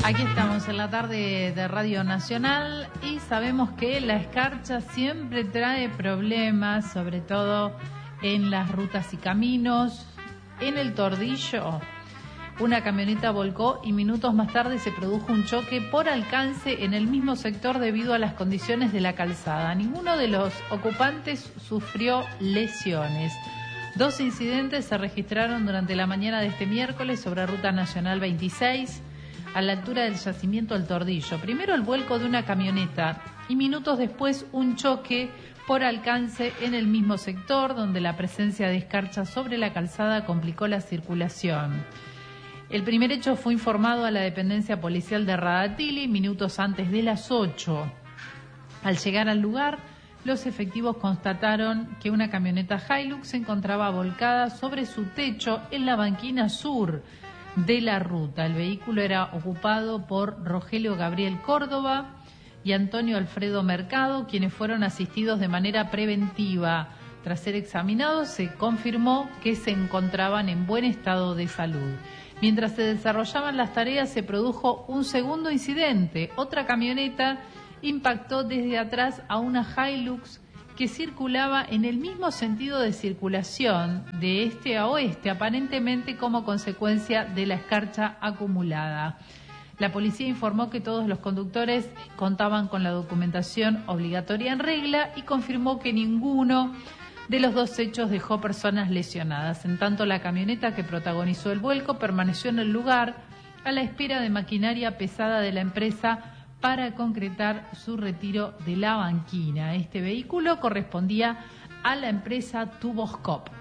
Aquí estamos en la tarde de Radio Nacional y sabemos que la escarcha siempre trae problemas, sobre todo en las rutas y caminos. En el Tordillo, una camioneta volcó y minutos más tarde se produjo un choque por alcance en el mismo sector debido a las condiciones de la calzada. Ninguno de los ocupantes sufrió lesiones. 2 incidentes se registraron durante la mañana de este miércoles sobre Ruta Nacional 26, a la altura del yacimiento El Tordillo. Primero el vuelco de una camioneta y minutos después un choque por alcance en el mismo sector, donde la presencia de escarcha sobre la calzada complicó la circulación. El primer hecho fue informado a la dependencia policial de Radatili minutos antes de las 8. Al llegar al lugar, los efectivos constataron que una camioneta Hilux se encontraba volcada sobre su techo en la banquina sur de la ruta. El vehículo era ocupado por Rogelio Gabriel Córdoba y Antonio Alfredo Mercado, quienes fueron asistidos de manera preventiva. Tras ser examinados, se confirmó que se encontraban en buen estado de salud. Mientras se desarrollaban las tareas, se produjo un segundo incidente. Otra camioneta impactó desde atrás a una Hilux que circulaba en el mismo sentido de circulación, de este a oeste, aparentemente como consecuencia de la escarcha acumulada. La policía informó que todos los conductores contaban con la documentación obligatoria en regla y confirmó que ninguno de los 2 hechos dejó personas lesionadas. En tanto, la camioneta que protagonizó el vuelco permaneció en el lugar a la espera de maquinaria pesada de la empresa para concretar su retiro de la banquina. Este vehículo correspondía a la empresa Tuboscop.